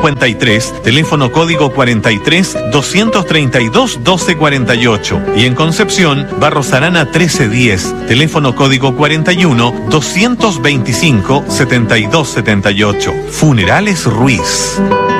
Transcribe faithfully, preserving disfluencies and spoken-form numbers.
cincuenta y tres, teléfono código cuarenta y tres, doscientos treinta y dos, doce cuarenta y ocho. Y en Concepción, Barros Arana trece diez, teléfono código cuarenta y uno, doscientos veinticinco, setenta y dos setenta y ocho. Funerales Ruiz.